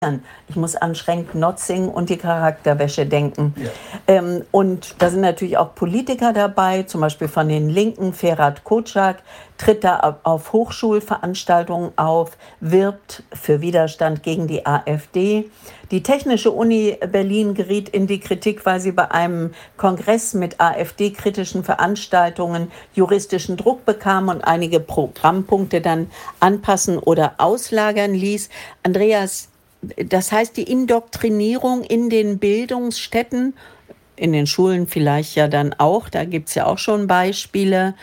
Ich muss an Schrenk-Notzing und die Charakterwäsche denken. Ja. Und da sind natürlich auch Politiker dabei, zum Beispiel von den Linken. Ferhat Kocak tritt da auf Hochschulveranstaltungen auf, wirbt für Widerstand gegen die AfD. Die Technische Uni Berlin geriet in die Kritik, weil sie bei einem Kongress mit AfD-kritischen Veranstaltungen juristischen Druck bekam und einige Programmpunkte dann anpassen oder auslagern ließ. Andreas, das heißt, die Indoktrinierung in den Bildungsstätten, in den Schulen vielleicht ja dann auch, da gibt es ja auch schon Beispiele,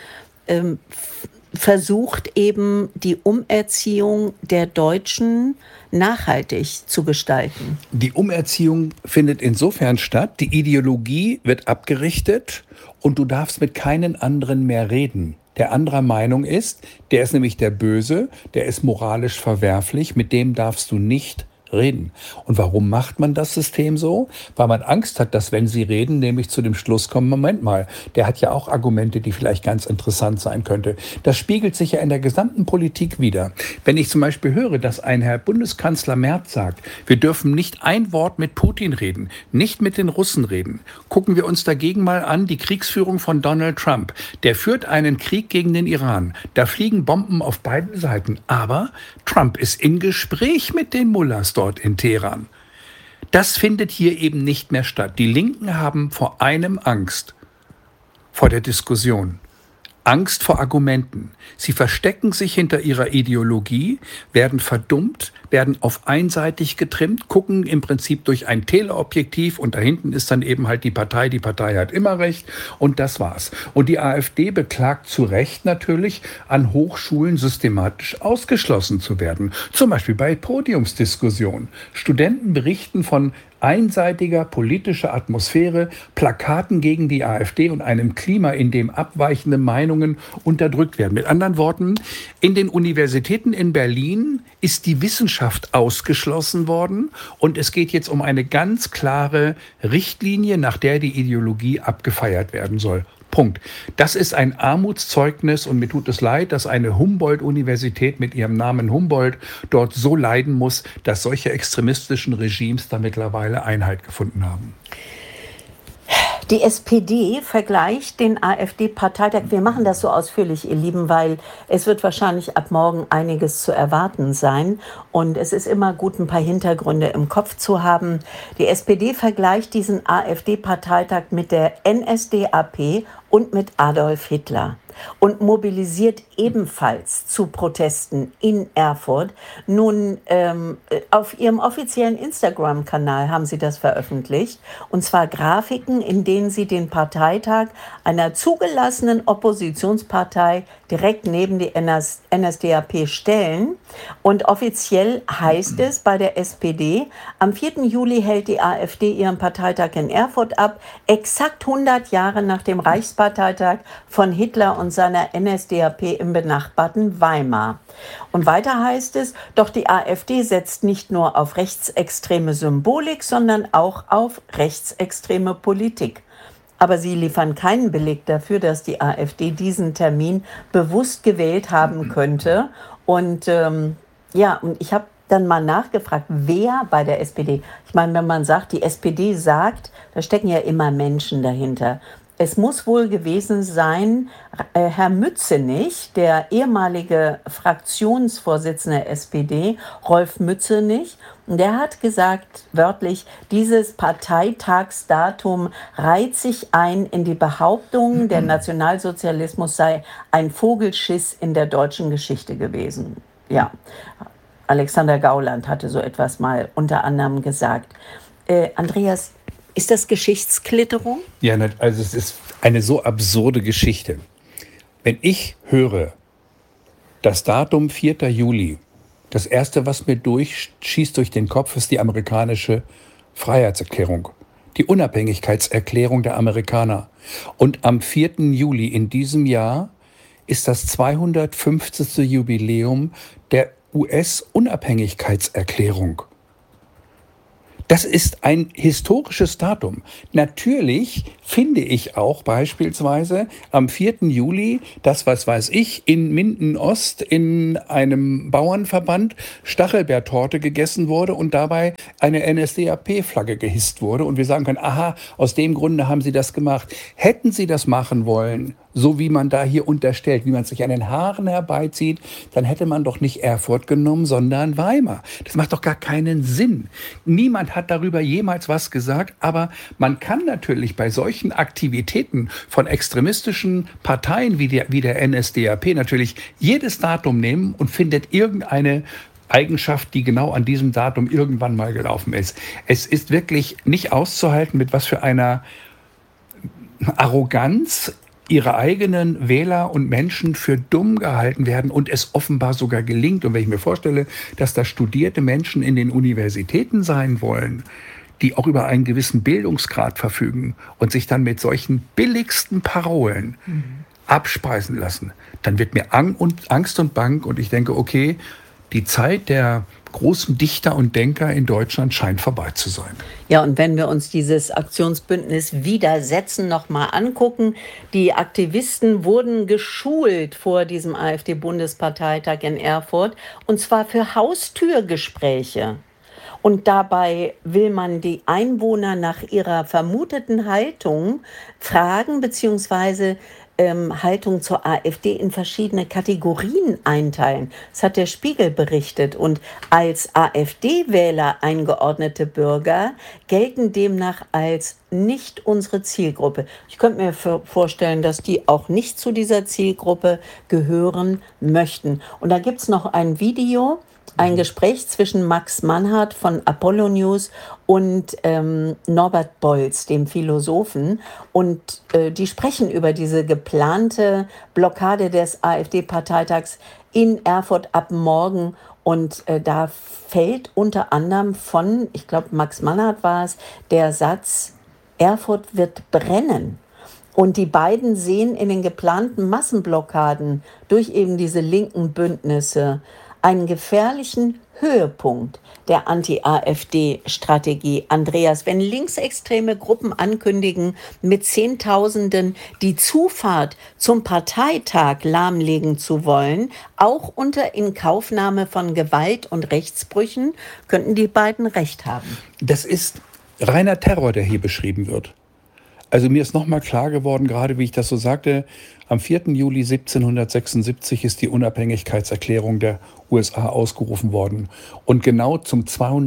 versucht eben die Umerziehung der Deutschen nachhaltig zu gestalten. Die Umerziehung findet insofern statt, die Ideologie wird abgerichtet und du darfst mit keinen anderen mehr reden. Der anderer Meinung ist, der ist nämlich der Böse, der ist moralisch verwerflich, mit dem darfst du nicht reden. Und warum macht man das System so? Weil man Angst hat, dass wenn sie reden, nämlich zu dem Schluss kommen, Moment mal, der hat ja auch Argumente, die vielleicht ganz interessant sein könnte. Das spiegelt sich ja in der gesamten Politik wider. Wenn ich zum Beispiel höre, dass ein Herr Bundeskanzler Merz sagt, wir dürfen nicht ein Wort mit Putin reden, nicht mit den Russen reden. Gucken wir uns dagegen mal an die Kriegsführung von Donald Trump. Der führt einen Krieg gegen den Iran. Da fliegen Bomben auf beiden Seiten. Aber Trump ist im Gespräch mit den Mullahs dort in Teheran. Das findet hier eben nicht mehr statt. Die Linken haben vor einem Angst, vor der Diskussion, Angst vor Argumenten. Sie verstecken sich hinter ihrer Ideologie, werden verdummt, werden auf einseitig getrimmt, gucken im Prinzip durch ein Teleobjektiv und da hinten ist dann eben halt die Partei hat immer recht und das war's. Und die AfD beklagt zu Recht natürlich, an Hochschulen systematisch ausgeschlossen zu werden. Zum Beispiel bei Podiumsdiskussionen. Studenten berichten von einseitiger politischer Atmosphäre, Plakaten gegen die AfD und einem Klima, in dem abweichende Meinungen unterdrückt werden. Mit anderen Worten, in den Universitäten in Berlin ist die Wissenschaft ausgeschlossen worden und es geht jetzt um eine ganz klare Richtlinie, nach der die Ideologie abgefeiert werden soll. Punkt. Das ist ein Armutszeugnis und mir tut es leid, dass eine Humboldt-Universität mit ihrem Namen Humboldt dort so leiden muss, dass solche extremistischen Regimes da mittlerweile Einhalt gefunden haben. Die SPD vergleicht den AfD-Parteitag. Wir machen das so ausführlich, ihr Lieben, weil es wird wahrscheinlich ab morgen einiges zu erwarten sein. Und es ist immer gut, ein paar Hintergründe im Kopf zu haben. Die SPD vergleicht diesen AfD-Parteitag mit der NSDAP und mit Adolf Hitler und mobilisiert ebenfalls zu Protesten in Erfurt. Nun, auf ihrem offiziellen Instagram-Kanal haben sie das veröffentlicht, und zwar Grafiken, in denen sie den Parteitag einer zugelassenen Oppositionspartei direkt neben die NSDAP stellen. Und offiziell heißt es bei der SPD, am 4. Juli hält die AfD ihren Parteitag in Erfurt ab, exakt 100 Jahre nach dem Reichsparteitag von Hitler und seiner NSDAP im benachbarten Weimar. Und weiter heißt es, doch die AfD setzt nicht nur auf rechtsextreme Symbolik, sondern auch auf rechtsextreme Politik. Aber sie liefern keinen Beleg dafür, dass die AfD diesen Termin bewusst gewählt haben könnte. Und und ich habe dann mal nachgefragt, wer bei der SPD, ich meine, wenn man sagt, die SPD sagt, da stecken ja immer Menschen dahinter. Es muss wohl gewesen sein, Herr Mützenich, der ehemalige Fraktionsvorsitzende der SPD, Rolf Mützenich, der hat gesagt, wörtlich, dieses Parteitagsdatum reiht sich ein in die Behauptung, der Nationalsozialismus sei ein Vogelschiss in der deutschen Geschichte gewesen. Ja, Alexander Gauland hatte so etwas mal unter anderem gesagt. Andreas, ist das Geschichtsklitterung? Ja, also es ist eine so absurde Geschichte. Wenn ich höre, das Datum 4. Juli, das Erste, was mir durchschießt durch den Kopf, ist die amerikanische Freiheitserklärung, die Unabhängigkeitserklärung der Amerikaner. Und am 4. Juli in diesem Jahr ist das 250. Jubiläum der US-Unabhängigkeitserklärung. Das ist ein historisches Datum. Natürlich finde ich auch beispielsweise am 4. Juli, dass, was weiß ich, in Minden-Ost in einem Bauernverband Stachelbeertorte gegessen wurde und dabei eine NSDAP-Flagge gehisst wurde. Und wir sagen können, aha, aus dem Grunde haben Sie das gemacht. Hätten Sie das machen wollen, so wie man da hier unterstellt, wie man sich an den Haaren herbeizieht, dann hätte man doch nicht Erfurt genommen, sondern Weimar. Das macht doch gar keinen Sinn. Niemand hat darüber jemals was gesagt, aber man kann natürlich bei solchen Aktivitäten von extremistischen Parteien wie der NSDAP natürlich jedes Datum nehmen und findet irgendeine Eigenschaft, die genau an diesem Datum irgendwann mal gelaufen ist. Es ist wirklich nicht auszuhalten, mit was für einer Arroganz ihre eigenen Wähler und Menschen für dumm gehalten werden und es offenbar sogar gelingt. Und wenn ich mir vorstelle, dass da studierte Menschen in den Universitäten sein wollen, die auch über einen gewissen Bildungsgrad verfügen und sich dann mit solchen billigsten Parolen abspeisen lassen, dann wird mir Angst und Bang und ich denke, okay, die Zeit der großen Dichter und Denker in Deutschland scheint vorbei zu sein. Ja, und wenn wir uns dieses Aktionsbündnis Widersetzen nochmal angucken, die Aktivisten wurden geschult vor diesem AfD-Bundesparteitag in Erfurt, und zwar für Haustürgespräche. Und dabei will man die Einwohner nach ihrer vermuteten Haltung fragen, beziehungsweise Haltung zur AfD in verschiedene Kategorien einteilen. Das hat der Spiegel berichtet. Und als AfD-Wähler eingeordnete Bürger gelten demnach als nicht unsere Zielgruppe. Ich könnte mir vorstellen, dass die auch nicht zu dieser Zielgruppe gehören möchten. Und da gibt es noch ein Video, ein Gespräch zwischen Max Mannhardt von Apollo News und Norbert Bolz, dem Philosophen. Und die sprechen über diese geplante Blockade des AfD-Parteitags in Erfurt ab morgen. Und da fällt unter anderem von, ich glaube, Max Mannhardt war es, der Satz, Erfurt wird brennen. Und die beiden sehen in den geplanten Massenblockaden durch eben diese linken Bündnisse einen gefährlichen Höhepunkt der Anti-AfD-Strategie. Andreas, wenn linksextreme Gruppen ankündigen, mit Zehntausenden die Zufahrt zum Parteitag lahmlegen zu wollen, auch unter Inkaufnahme von Gewalt und Rechtsbrüchen, könnten die beiden recht haben. Das ist reiner Terror, der hier beschrieben wird. Also mir ist nochmal klar geworden, gerade wie ich das so sagte, am 4. Juli 1776 ist die Unabhängigkeitserklärung der USA ausgerufen worden. Und genau zum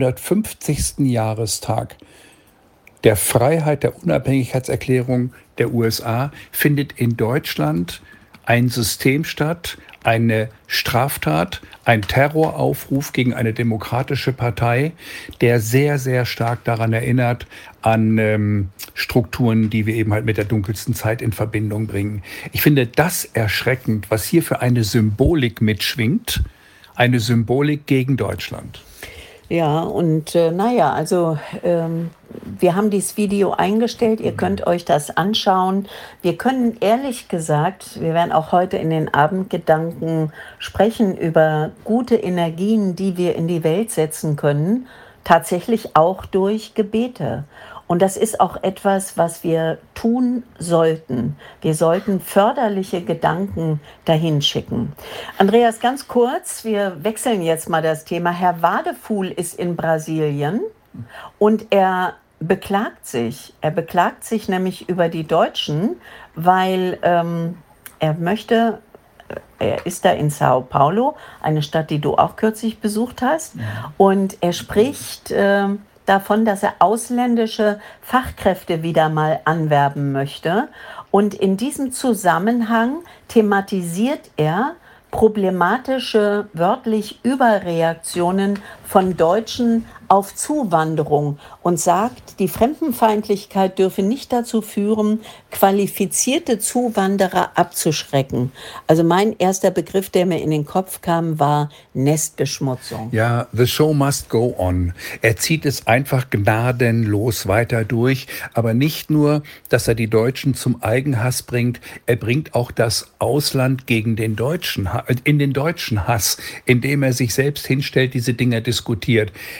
250. Jahrestag der Freiheit der Unabhängigkeitserklärung der USA findet in Deutschland ein System statt, eine Straftat, ein Terroraufruf gegen eine demokratische Partei, der sehr, sehr stark daran erinnert, an Strukturen, die wir eben halt mit der dunkelsten Zeit in Verbindung bringen. Ich finde das erschreckend, was hier für eine Symbolik mitschwingt, eine Symbolik gegen Deutschland. Ja, und wir haben dieses Video eingestellt, ihr könnt euch das anschauen. Wir können ehrlich gesagt, wir werden auch heute in den Abendgedanken sprechen über gute Energien, die wir in die Welt setzen können, tatsächlich auch durch Gebete. Und das ist auch etwas, was wir tun sollten. Wir sollten förderliche Gedanken dahin schicken. Andreas, ganz kurz, wir wechseln jetzt mal das Thema. Herr Wadefuhl ist in Brasilien und er beklagt sich. Er beklagt sich nämlich über die Deutschen, weil er ist da in Sao Paulo, eine Stadt, die du auch kürzlich besucht hast. Und er spricht davon, dass er ausländische Fachkräfte wieder mal anwerben möchte. Und in diesem Zusammenhang thematisiert er problematische, wörtlich Überreaktionen von Deutschen auf Zuwanderung und sagt, die Fremdenfeindlichkeit dürfe nicht dazu führen, qualifizierte Zuwanderer abzuschrecken. Also mein erster Begriff, der mir in den Kopf kam, war Nestbeschmutzung. Ja, the show must go on. Er zieht es einfach gnadenlos weiter durch, aber nicht nur, dass er die Deutschen zum Eigenhass bringt, er bringt auch das Ausland gegen den Deutschen, in den deutschen Hass, indem er sich selbst hinstellt, diese Dinge diskutiert. Er diskutiert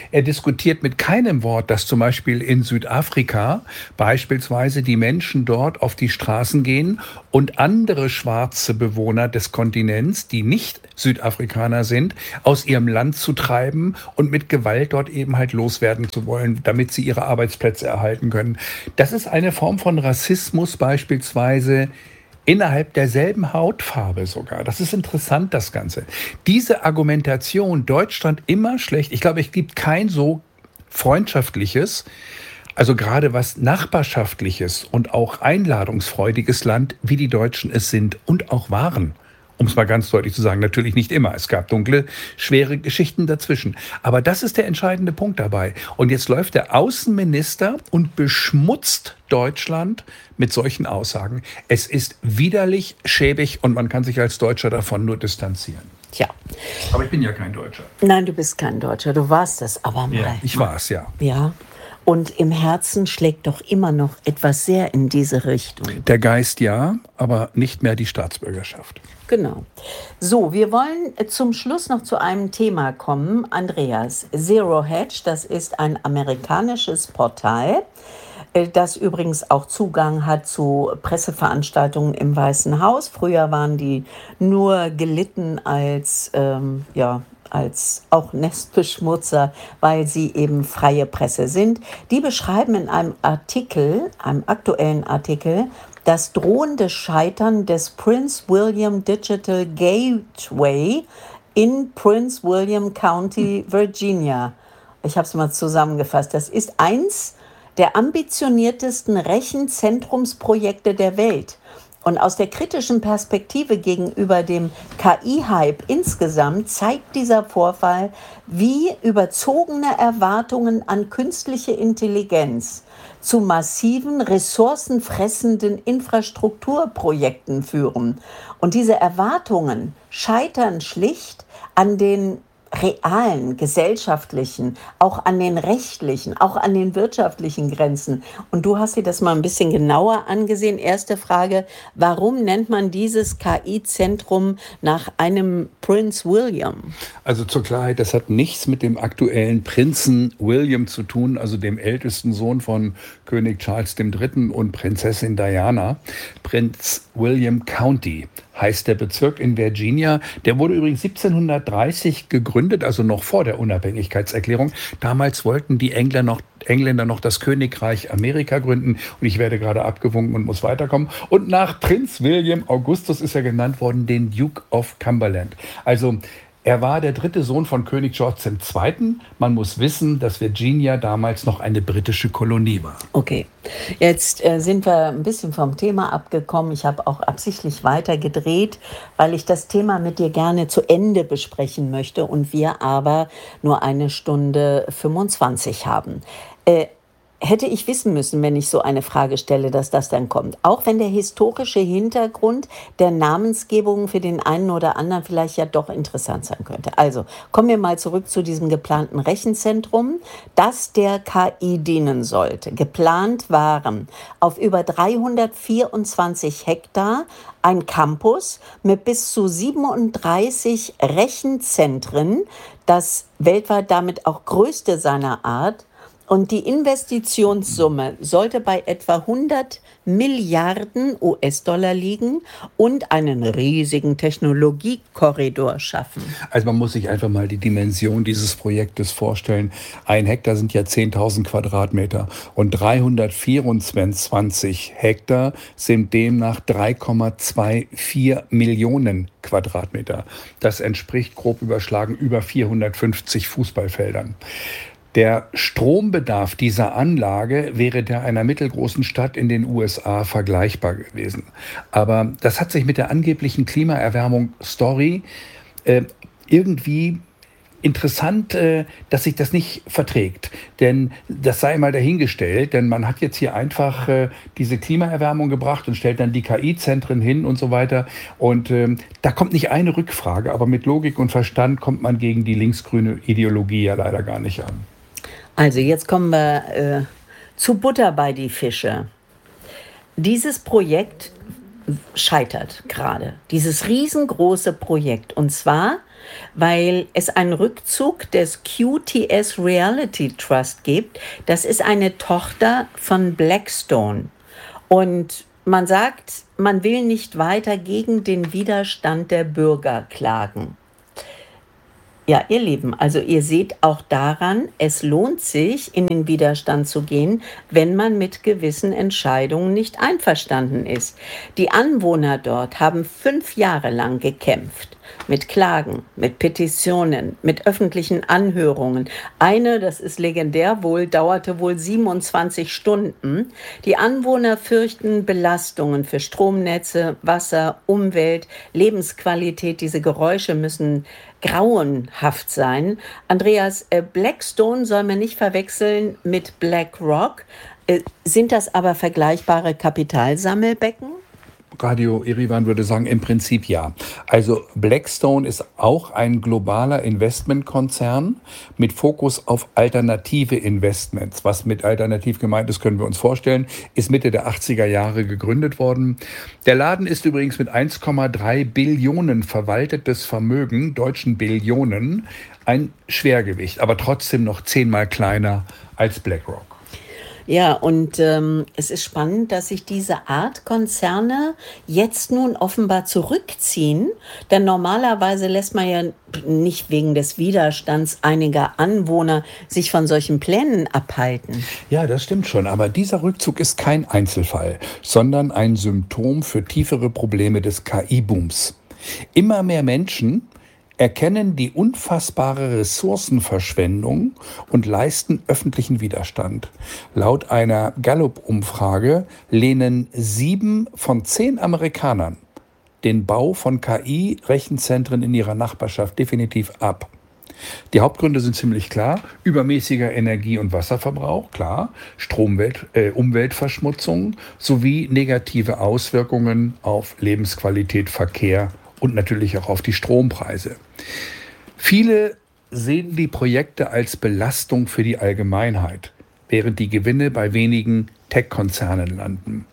diskutiert mit keinem Wort, dass zum Beispiel in Südafrika beispielsweise die Menschen dort auf die Straßen gehen und andere schwarze Bewohner des Kontinents, die nicht Südafrikaner sind, aus ihrem Land zu treiben und mit Gewalt dort eben halt loswerden zu wollen, damit sie ihre Arbeitsplätze erhalten können. Das ist eine Form von Rassismus beispielsweise innerhalb derselben Hautfarbe sogar. Das ist interessant, das Ganze. Diese Argumentation, Deutschland immer schlecht, ich glaube, es gibt kein so freundschaftliches, also gerade was nachbarschaftliches und auch einladungsfreudiges Land, wie die Deutschen es sind und auch waren. Um es mal ganz deutlich zu sagen, natürlich nicht immer. Es gab dunkle, schwere Geschichten dazwischen. Aber das ist der entscheidende Punkt dabei. Und jetzt läuft der Außenminister und beschmutzt Deutschland mit solchen Aussagen. Es ist widerlich, schäbig und man kann sich als Deutscher davon nur distanzieren. Tja. Aber ich bin ja kein Deutscher. Nein, du bist kein Deutscher. Du warst es aber mal. Ja, ich war es, ja. Ja. Und im Herzen schlägt doch immer noch etwas sehr in diese Richtung. Der Geist ja, aber nicht mehr die Staatsbürgerschaft. Genau. So, wir wollen zum Schluss noch zu einem Thema kommen. Andreas, Zero Hedge, das ist ein amerikanisches Portal, das übrigens auch Zugang hat zu Presseveranstaltungen im Weißen Haus. Früher waren die nur gelitten als auch Nestbeschmutzer, weil sie eben freie Presse sind. Die beschreiben in einem Artikel, einem aktuellen Artikel, das drohende Scheitern des Prince William Digital Gateway in Prince William County, Virginia. Ich habe es mal zusammengefasst. Das ist eins der ambitioniertesten Rechenzentrumsprojekte der Welt. Und aus der kritischen Perspektive gegenüber dem KI-Hype insgesamt zeigt dieser Vorfall, wie überzogene Erwartungen an künstliche Intelligenz zu massiven, ressourcenfressenden Infrastrukturprojekten führen. Und diese Erwartungen scheitern schlicht an den realen, gesellschaftlichen, auch an den rechtlichen, auch an den wirtschaftlichen Grenzen. Und du hast dir das mal ein bisschen genauer angesehen. Erste Frage, warum nennt man dieses KI-Zentrum nach einem Prince William? Also zur Klarheit, das hat nichts mit dem aktuellen Prinzen William zu tun, also dem ältesten Sohn von König Charles III. Und Prinzessin Diana. Prince William County heißt der Bezirk in Virginia. Der wurde übrigens 1730 gegründet, also noch vor der Unabhängigkeitserklärung. Damals wollten die Engländer noch das Königreich Amerika gründen. Und ich werde gerade abgewunken und muss weiterkommen. Und nach Prinz William Augustus ist er genannt worden, den Duke of Cumberland. Also er war der dritte Sohn von König George II. Man muss wissen, dass Virginia damals noch eine britische Kolonie war. Okay, jetzt sind wir ein bisschen vom Thema abgekommen. Ich habe auch absichtlich weiter gedreht, weil ich das Thema mit dir gerne zu Ende besprechen möchte und wir aber nur 1:25 haben. Hätte ich wissen müssen, wenn ich so eine Frage stelle, dass das dann kommt. Auch wenn der historische Hintergrund der Namensgebung für den einen oder anderen vielleicht ja doch interessant sein könnte. Also kommen wir mal zurück zu diesem geplanten Rechenzentrum, das der KI dienen sollte. Geplant waren auf über 324 Hektar ein Campus mit bis zu 37 Rechenzentren, das weltweit damit auch größte seiner Art. Und die Investitionssumme sollte bei etwa 100 Milliarden US-Dollar liegen und einen riesigen Technologiekorridor schaffen. Also man muss sich einfach mal die Dimension dieses Projektes vorstellen. 1 Hektar sind ja 10.000 Quadratmeter und 324 Hektar sind demnach 3,24 Millionen Quadratmeter. Das entspricht grob überschlagen über 450 Fußballfeldern. Der Strombedarf dieser Anlage wäre der einer mittelgroßen Stadt in den USA vergleichbar gewesen. Aber das hat sich mit der angeblichen Klimaerwärmung-Story irgendwie interessant, dass sich das nicht verträgt. Denn das sei mal dahingestellt, denn man hat jetzt hier einfach diese Klimaerwärmung gebracht und stellt dann die KI-Zentren hin und so weiter. Und da kommt nicht eine Rückfrage, aber mit Logik und Verstand kommt man gegen die linksgrüne Ideologie ja leider gar nicht an. Also jetzt kommen wir zu Butter bei die Fische. Dieses Projekt scheitert gerade. Dieses riesengroße Projekt. Und zwar weil es einen Rückzug des QTS Realty Trust gibt. Das ist eine Tochter von Blackstone. Und man sagt, man will nicht weiter gegen den Widerstand der Bürger klagen. Ja, ihr Lieben, also ihr seht auch daran, es lohnt sich, in den Widerstand zu gehen, wenn man mit gewissen Entscheidungen nicht einverstanden ist. Die Anwohner dort haben 5 Jahre lang gekämpft. Mit Klagen, mit Petitionen, mit öffentlichen Anhörungen. Eine, das ist legendär wohl, dauerte wohl 27 Stunden. Die Anwohner fürchten Belastungen für Stromnetze, Wasser, Umwelt, Lebensqualität. Diese Geräusche müssen grauenhaft sein. Andreas, Blackstone soll man nicht verwechseln mit BlackRock. Sind das aber vergleichbare Kapitalsammelbecken? Radio Erivan würde sagen, im Prinzip ja. Also Blackstone ist auch ein globaler Investmentkonzern mit Fokus auf alternative Investments. Was mit alternativ gemeint ist, können wir uns vorstellen, ist Mitte der 80er Jahre gegründet worden. Der Laden ist übrigens mit 1,3 Billionen verwaltetes Vermögen, deutschen Billionen, ein Schwergewicht, aber trotzdem noch 10-mal kleiner als BlackRock. Ja, und es ist spannend, dass sich diese Art Konzerne jetzt nun offenbar zurückziehen, denn normalerweise lässt man ja nicht wegen des Widerstands einiger Anwohner sich von solchen Plänen abhalten. Ja, das stimmt schon, aber dieser Rückzug ist kein Einzelfall, sondern ein Symptom für tiefere Probleme des KI-Booms. Immer mehr Menschen erkennen die unfassbare Ressourcenverschwendung und leisten öffentlichen Widerstand. Laut einer Gallup-Umfrage lehnen 7 von 10 Amerikanern den Bau von KI-Rechenzentren in ihrer Nachbarschaft definitiv ab. Die Hauptgründe sind ziemlich klar: übermäßiger Energie- und Wasserverbrauch, klar, Umweltverschmutzung sowie negative Auswirkungen auf Lebensqualität, Verkehr und natürlich auch auf die Strompreise. Viele sehen die Projekte als Belastung für die Allgemeinheit, während die Gewinne bei wenigen Tech-Konzernen landen.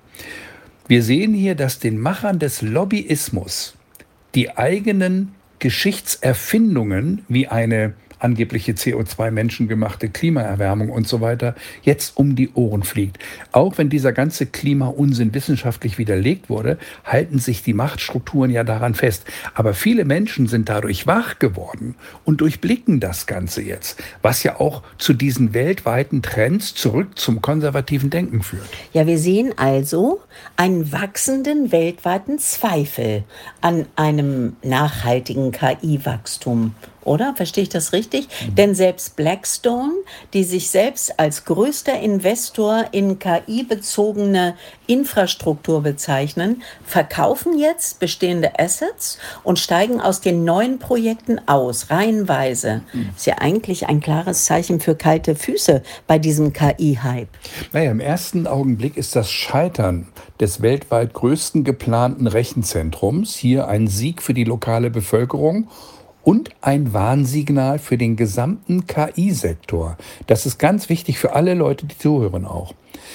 Wir sehen hier, dass den Machern des Lobbyismus die eigenen Geschichtserfindungen wie eine angebliche CO2-menschengemachte Klimaerwärmung und so weiter jetzt um die Ohren fliegt. Auch wenn dieser ganze Klimaunsinn wissenschaftlich widerlegt wurde, halten sich die Machtstrukturen ja daran fest. Aber viele Menschen sind dadurch wach geworden und durchblicken das Ganze jetzt, was ja auch zu diesen weltweiten Trends zurück zum konservativen Denken führt. Ja, wir sehen also einen wachsenden weltweiten Zweifel an einem nachhaltigen KI-Wachstum. Oder? Verstehe ich das richtig? Denn selbst Blackstone, die sich selbst als größter Investor in KI-bezogene Infrastruktur bezeichnen, verkaufen jetzt bestehende Assets und steigen aus den neuen Projekten aus, reihenweise. Ist ja eigentlich ein klares Zeichen für kalte Füße bei diesem KI-Hype. Naja, im ersten Augenblick ist das Scheitern des weltweit größten geplanten Rechenzentrums hier ein Sieg für die lokale Bevölkerung und ein Warnsignal für den gesamten KI-Sektor. Das ist ganz wichtig für alle Leute, die zuhören auch.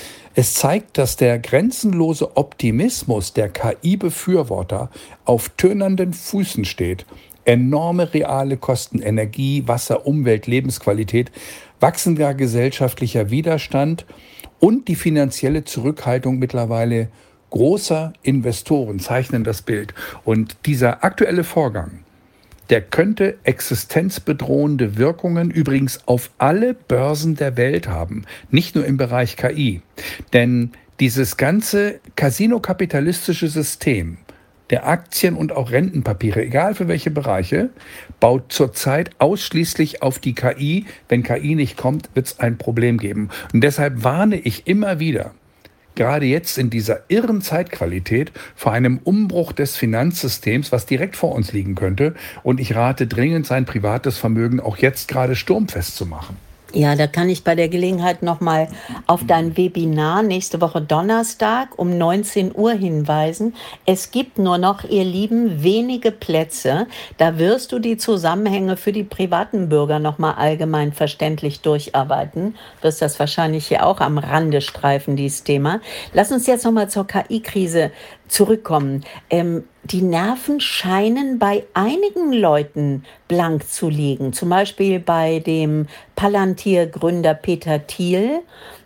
Es zeigt, dass der grenzenlose Optimismus der KI-Befürworter auf tönernden Füßen steht. Enorme reale Kosten, Energie, Wasser, Umwelt, Lebensqualität, wachsender gesellschaftlicher Widerstand und die finanzielle Zurückhaltung mittlerweile großer Investoren zeichnen das Bild. Und dieser aktuelle Vorgang, der könnte existenzbedrohende Wirkungen übrigens auf alle Börsen der Welt haben, nicht nur im Bereich KI. Denn dieses ganze kasinokapitalistische System der Aktien und auch Rentenpapiere, egal für welche Bereiche, baut zurzeit ausschließlich auf die KI. Wenn KI nicht kommt, wird es ein Problem geben. Und deshalb warne ich immer wieder, gerade jetzt in dieser irren Zeitqualität, vor einem Umbruch des Finanzsystems, was direkt vor uns liegen könnte. Und ich rate dringend, sein privates Vermögen auch jetzt gerade sturmfest zu machen. Ja, da kann ich bei der Gelegenheit nochmal auf dein Webinar nächste Woche Donnerstag um 19 Uhr hinweisen. Es gibt nur noch, ihr Lieben, wenige Plätze. Da wirst du die Zusammenhänge für die privaten Bürger nochmal allgemein verständlich durcharbeiten. Wirst das wahrscheinlich hier auch am Rande streifen, dieses Thema. Lass uns jetzt nochmal zur KI-Krise zurückkommen. Die Nerven scheinen bei einigen Leuten blank zu liegen. Zum Beispiel bei dem Palantir-Gründer Peter Thiel.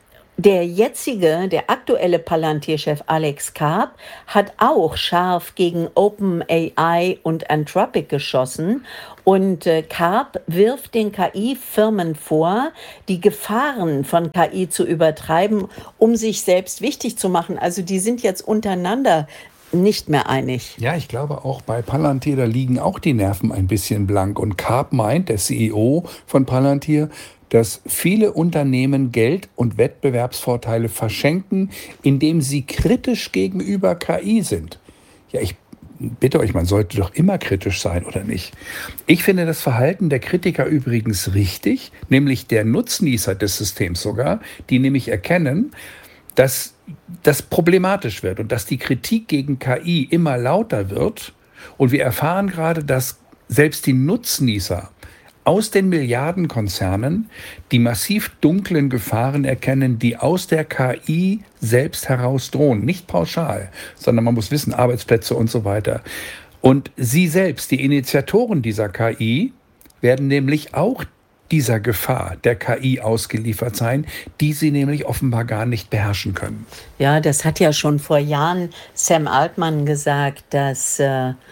Der aktuelle Palantir-Chef Alex Karp hat auch scharf gegen OpenAI und Anthropic geschossen. Und Karp wirft den KI-Firmen vor, die Gefahren von KI zu übertreiben, um sich selbst wichtig zu machen. Also die sind jetzt untereinander nicht mehr einig. Ja, ich glaube auch bei Palantir, da liegen auch die Nerven ein bisschen blank. Und Karp meint, der CEO von Palantir, dass viele Unternehmen Geld und Wettbewerbsvorteile verschenken, indem sie kritisch gegenüber KI sind. Ja, ich bitte euch, man sollte doch immer kritisch sein, oder nicht? Ich finde das Verhalten der Kritiker übrigens richtig, nämlich der Nutznießer des Systems sogar, die nämlich erkennen, dass das problematisch wird und dass die Kritik gegen KI immer lauter wird. Und wir erfahren gerade, dass selbst die Nutznießer aus den Milliardenkonzernen die massiv dunklen Gefahren erkennen, die aus der KI selbst heraus drohen. Nicht pauschal, sondern man muss wissen, Arbeitsplätze und so weiter. Und sie selbst, die Initiatoren dieser KI, werden nämlich auch dieser Gefahr der KI ausgeliefert sein, die sie nämlich offenbar gar nicht beherrschen können. Ja, das hat ja schon vor Jahren Sam Altman gesagt, dass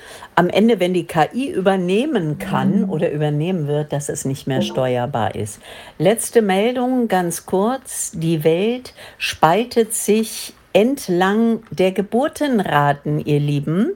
am Ende, wenn die KI übernehmen kann oder übernehmen wird, dass es nicht mehr steuerbar ist. Letzte Meldung, ganz kurz. Die Welt spaltet sich entlang der Geburtenraten, ihr Lieben.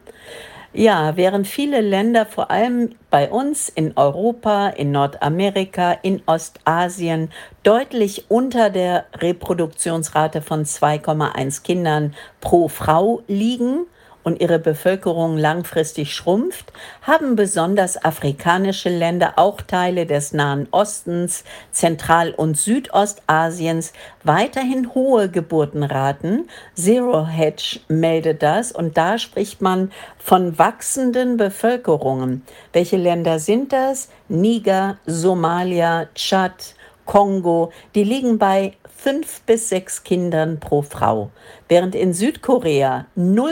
Ja, während viele Länder, vor allem bei uns in Europa, in Nordamerika, in Ostasien, deutlich unter der Reproduktionsrate von 2,1 Kindern pro Frau liegen und ihre Bevölkerung langfristig schrumpft, haben besonders afrikanische Länder, auch Teile des Nahen Ostens, Zentral- und Südostasiens, weiterhin hohe Geburtenraten. Zero Hedge meldet das und da spricht man von wachsenden Bevölkerungen. Welche Länder sind das? Niger, Somalia, Tschad, Kongo, die liegen bei 5 bis 6 Kindern pro Frau, während in Südkorea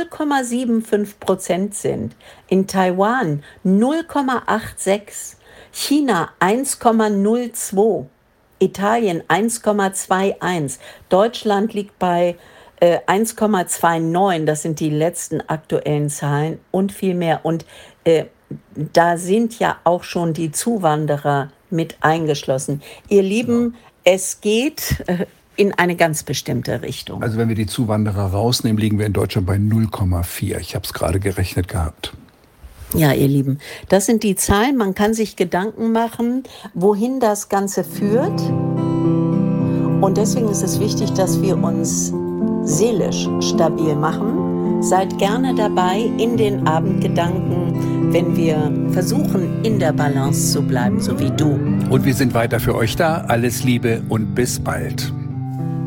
0,75% sind, in Taiwan 0,86, China 1,02, Italien 1,21, Deutschland liegt bei 1,29, das sind die letzten aktuellen Zahlen und viel mehr. Und da sind ja auch schon die Zuwanderer mit eingeschlossen. Ihr Lieben, es geht in eine ganz bestimmte Richtung. Also wenn wir die Zuwanderer rausnehmen, liegen wir in Deutschland bei 0,4. Ich habe es gerade gerechnet gehabt. Ja, ihr Lieben, das sind die Zahlen. Man kann sich Gedanken machen, wohin das Ganze führt. Und deswegen ist es wichtig, dass wir uns seelisch stabil machen. Seid gerne dabei in den Abendgedanken, wenn wir versuchen, in der Balance zu bleiben, so wie du. Und wir sind weiter für euch da. Alles Liebe und bis bald.